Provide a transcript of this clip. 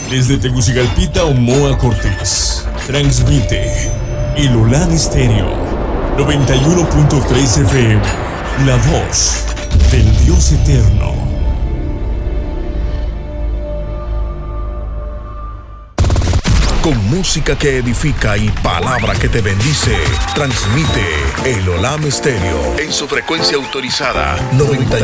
Desde Tegucigalpita, Omoa Cortés. Transmite el Olan Estéreo 91.3 FM. La voz del Dios eterno. Con música que edifica y palabra que te bendice, transmite el Olam Estéreo en su frecuencia autorizada 90.